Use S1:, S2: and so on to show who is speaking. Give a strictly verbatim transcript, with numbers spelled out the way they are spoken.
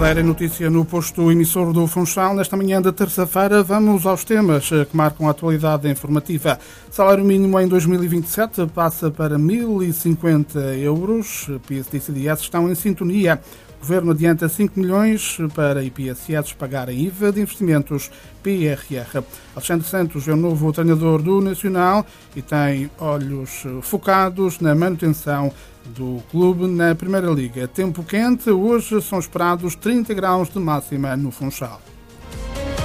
S1: Madeira, notícia no posto emissor do Funchal. Nesta manhã da terça-feira, vamos aos temas que marcam a atualidade informativa. Salário mínimo em dois mil e vinte e sete passa para mil e cinquenta euros. P S D e C D S estão em sintonia. O Governo adianta cinco milhões para I P S S pagarem I V A de investimentos P R R. Alexandre Santos é o novo treinador do Nacional e tem olhos focados na manutenção do clube na Primeira Liga. Tempo quente, hoje são esperados trinta graus de máxima no Funchal.